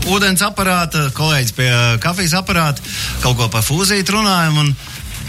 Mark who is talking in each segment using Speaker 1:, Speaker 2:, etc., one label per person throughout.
Speaker 1: ūdens aparāta, kolēģis pie kafijas aparāta, kaut ko par fūzīti runājam un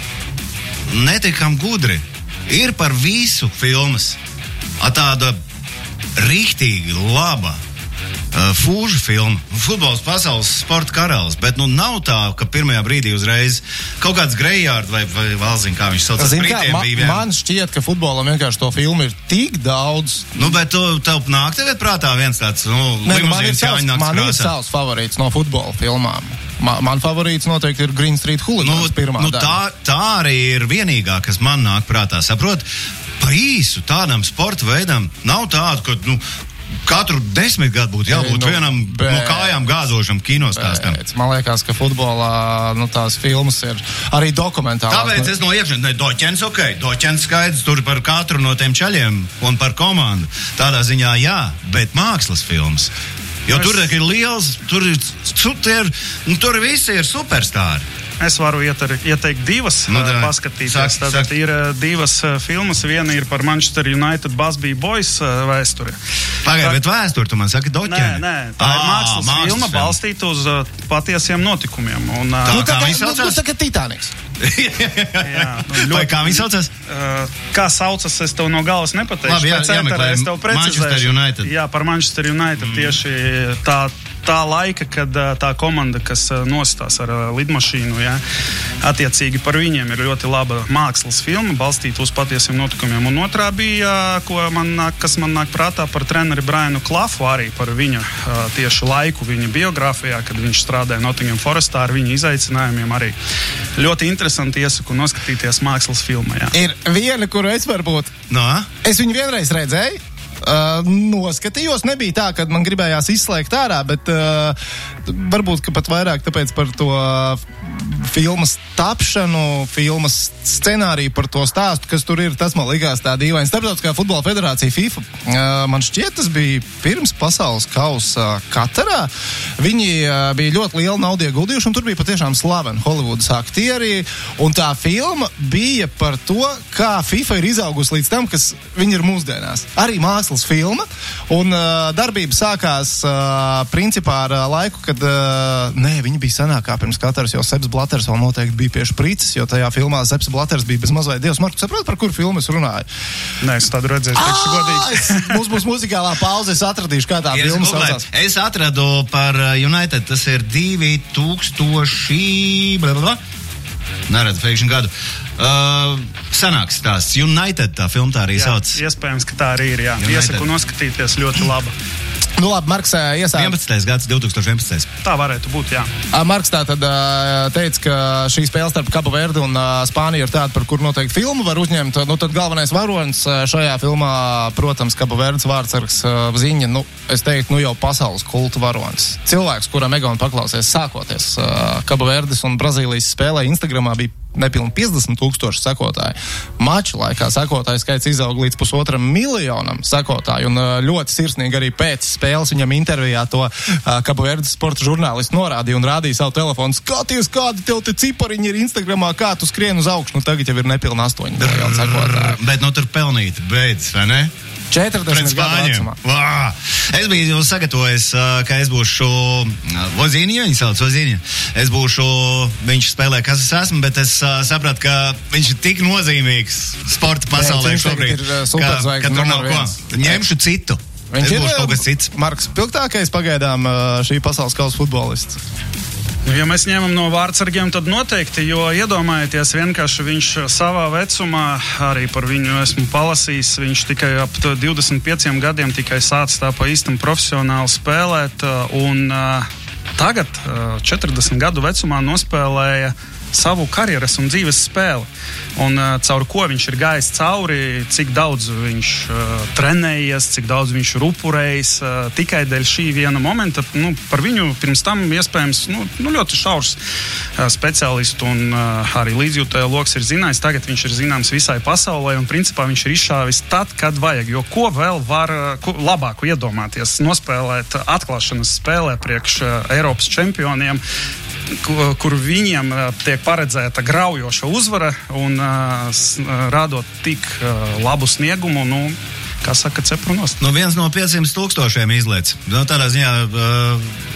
Speaker 1: netikam gudri. Ir par visu filmas. Tāda riktīgi laba fūža filma. Futbols pasaules sporta karalis, bet nav tā, ka pirmajā brīdī uzreiz kaut kāds Grejārds vai valziņ, kā viņš saucās,
Speaker 2: man šķiet, ka futbolam vienkārši to filmu ir tik daudz.
Speaker 1: Bet tev nāk tev prātā viens tāds,
Speaker 2: man ir savs favorīts no futbola filmām. Man favorīts noteikti ir Green Street Hooligans pirmā daļa.
Speaker 1: Tā arī ir vienīgā, kas man nāk prātā. Saprot, par īsu tādam sporta veidam nav tādu, ka, katru 10 gadu būtu jābūt vienam no kājām gāzošam kinostāstam.
Speaker 2: Man liekas, ka futbolā tās filmas ir arī dokumentālās.
Speaker 1: Tāpēc es no iekšēnes, Doķens, Doķens skaidrs tur par katru no tiem čaļiem un par komandu. Tādā ziņā jā, bet mākslas filmas. Jo tur ir liels, tur visi ir superstāri.
Speaker 3: Es varu ieteikt divas paskatīties. Tātad ir divas filmas. Viena ir par Manchester United Busby Boys vēsturi.
Speaker 1: Pagaid, bet vēsturi tu man saki Doķeni?
Speaker 3: Nē, tā ir mākslas filma balstīta uz patiesiem notikumiem. Un,
Speaker 1: kā viņi saucās?
Speaker 2: Tā kā Titaniks.
Speaker 1: Vai kā viņi saucās?
Speaker 3: Kā saucas, es tev no galas nepateikšu.
Speaker 1: Labi, es tev precizēšu. Manchester United.
Speaker 3: Jā, par Manchester United tieši tā laika, kad tā komanda, kas nostās ar lidmašīnu, attiecīgi par viņiem ir ļoti laba mākslas filma, balstīta uz patiesiem notikumiem. Un otrā bija, kas man nāk prātā par treneri Brianu Klafu, arī par viņa tieši laiku viņa biogrāfijā, kad viņš strādāja Nottingham Forestā ar viņa izaicinājumiem arī. Ļoti interesanti iesaku noskatīties mākslas filmā. Jā.
Speaker 2: Ir viena, kuru es varbūt. Es viņu vienreiz redzēju. Noskatījos, nebija tā, ka man gribējās izslēgt ārā, bet varbūt, ka pat vairāk tāpēc par to filmas tapšanu, filmas scenāriju, par to stāstu, kas tur ir, tas man likās tā dīvaini. Starptautiskā futbola federācija FIFA, man šķiet, tas bija pirms pasaules kausa Katarā. Viņi bija ļoti lielu naudu ieguldījuši, un tur bija patiešām slaveni Holivudas aktieri, un tā filma bija par to, kā FIFA ir izaugusi līdz tam, kas viņi ir mūsdienās. Arī mākslas filma, un darbība sākās principā ar laiku, kad viņi bija senākā pirms Kataras, jo Seps Blaters vēl noteikti bija pie šprices, jo tajā filmā Seps Blaters bija bez mazliet dievs. Marku, saprot, par kuru filmu es runāju?
Speaker 3: Nē, es tādu redzēju, teikšu godīgi.
Speaker 2: Mums būs muzikālā pauze, es atradīšu, kā tā filma saucās.
Speaker 1: Es atradu par United, tas ir 2000... Neredzu pēkšņu gadu. Sanāks stāsts. United tā filma tā arī sauc.
Speaker 3: Iespējams, ka tā arī ir, jā. Iesaku noskatīties, ļoti laba.
Speaker 2: Nu labi, Marks iesāk.
Speaker 1: 11. gads, 2011.
Speaker 3: Tā varētu būt, jā.
Speaker 2: Marks tā tad teica, ka šī spēle starp Kabu Verdi un Spāniju ir tāda, par kur noteikti filmu var uzņemt. Tad galvenais varonis šajā filmā, protams, Kabu Verdes vārdsargs Ziņa, es teiktu, jau pasaules kultu varonis. Cilvēks, kuram Egon paklausies sākoties Kabu Verdes un Brazīlijas spēlē Instagramā bija nepilni 50,000 sekotāji. Maču laikā sekotāju skaits izauga līdz 1,5 miljonam sekotāju, un ļoti sirsnīgi arī pēc spēles viņam intervijā to Kabu Verdes sporta žurnālisti norādīja un rādīja savu telefonu. Skaties, kādi tev te cipariņi ir Instagramā, kā tu skrien uz augšu. Tagad jau ir nepilni 8 miljoni sekotāji.
Speaker 1: Bet tur pelnīt beidzas, vai ne?
Speaker 2: 40 gadu vecumā.
Speaker 1: Es biju sagatavojis, ka es būšu Vozīņa, viņa sauc Vozīņa. Es būšu, viņš spēlē, kas es esmu, bet es sapratu, ka viņš ir tik nozīmīgs sporta pasaulē šobrīd, ka tur nav ko. Ņemšu citu.
Speaker 2: Viņš
Speaker 1: es būšu kaut kas cits.
Speaker 2: Marks pilgtākais pagaidām šī pasaules kausa futbolists.
Speaker 3: Ja mēs ņemam no vārdsargiem, tad noteikti, jo iedomājieties vienkārši viņš savā vecumā, arī par viņu esmu palasījis, viņš tikai ap 25 gadiem tikai sācis tā pa īstam profesionāli spēlēt, un tagad 40 gadu vecumā nospēlēja savu karjeras un dzīves spēli. Un caur ko viņš ir gājis cauri, cik daudz viņš trenējies, cik daudz viņš ir upurējis, tikai dēļ šī viena momenta. Par viņu pirms tam iespējams ļoti šaurs speciālistu un arī līdzjūtēju loks ir zinājis. Tagad viņš ir zināms visai pasaulē un principā viņš ir izšāvis tad, kad vajag. Jo ko vēl var labāku iedomāties nospēlēt atklāšanas spēlē priekš Eiropas čempioniem, kur viņiem tiek paredzēta graujoša uzvara un rādot tik labu sniegumu, kā saka, ceprunos.
Speaker 1: Viens no 500,000 izlaists. Tādā ziņā